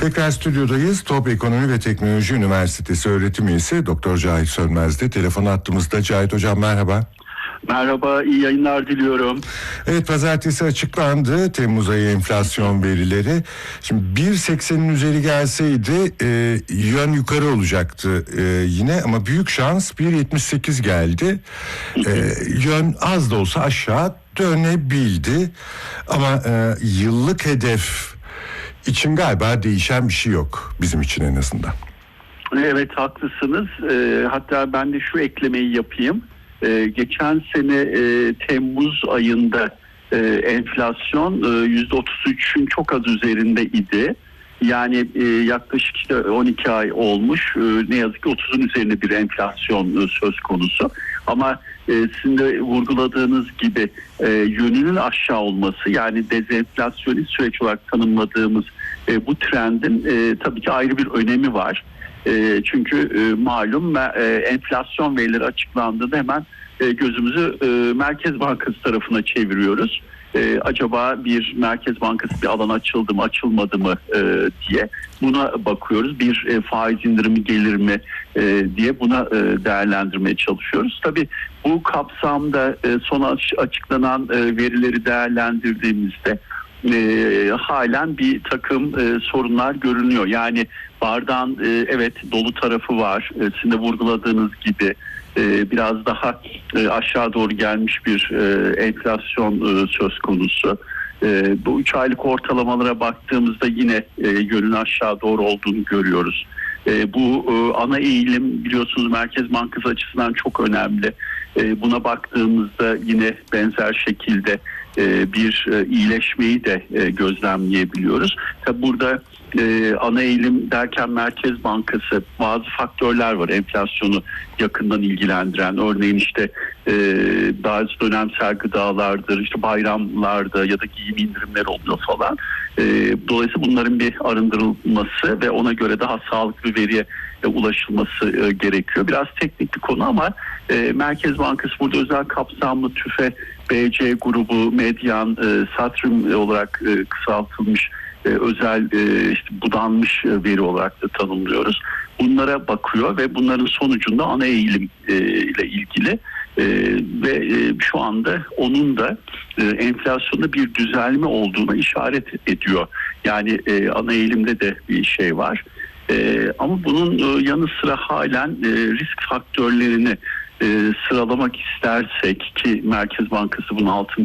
Tekrar stüdyodayız. Top Ekonomi ve Teknoloji Üniversitesi öğretim üyesi Doktor Cahit Sönmez'de. Telefon attığımızda. Cahit Hocam merhaba. Merhaba, iyi yayınlar diliyorum. Evet, pazartesi açıklandı Temmuz ayı enflasyon verileri. Şimdi 1.80'in üzeri gelseydi yön yukarı olacaktı yine, ama büyük şans 1.78 geldi. Yön az da olsa aşağı dönebildi, ama yıllık hedef için galiba değişen bir şey yok, bizim için en azından. Evet, haklısınız. Hatta ben de şu eklemeyi yapayım. Geçen sene Temmuz ayında enflasyon %33'ün çok az üzerinde idi. Yani yaklaşık işte 12 ay olmuş. Ne yazık ki 30'un üzerinde bir enflasyon söz konusu. Ama sizin de vurguladığınız gibi yönünün aşağı olması, yani dezenflasyonist süreç olarak tanımladığımız bu trendin tabii ki ayrı bir önemi var. Çünkü malum enflasyon verileri açıklandığında hemen gözümüzü Merkez Bankası tarafına çeviriyoruz. Acaba bir Merkez Bankası bir alan açıldı mı, açılmadı mı diye buna bakıyoruz. Bir faiz indirimi gelir mi diye buna değerlendirmeye çalışıyoruz. Tabii bu kapsamda son açıklanan verileri değerlendirdiğimizde halen bir takım sorunlar görünüyor. Yani bardağın evet dolu tarafı var. Sizin de vurguladığınız gibi biraz daha aşağı doğru gelmiş bir enflasyon söz konusu. Bu 3 aylık ortalamalara baktığımızda yine yönün aşağı doğru olduğunu görüyoruz. Bu ana eğilim biliyorsunuz Merkez Bankası açısından çok önemli. Buna baktığımızda yine benzer şekilde bir iyileşmeyi de gözlemleyebiliyoruz. Tabi burada ana eğilim derken Merkez Bankası bazı faktörler var enflasyonu yakından ilgilendiren. Örneğin işte bazı dönemsel gıdalardır, işte bayramlarda ya da giyim indirimleri oluyor falan. Dolayısıyla bunların bir arındırılması ve ona göre daha sağlıklı bir veriye ulaşılması gerekiyor. Biraz teknik bir konu ama Merkez Bankası burada özel kapsamlı TÜFE, BC grubu, medyan, satrim olarak kısaltılmış özel işte budanmış veri olarak da tanımlıyoruz. Bunlara bakıyor ve bunların sonucunda ana eğilim ile ilgili ve şu anda onun da enflasyonda bir düzelme olduğuna işaret ediyor. Yani ana eğilimde de bir şey var. Ama bunun yanı sıra halen risk faktörlerini sıralamak istersek, ki Merkez Bankası bunun altını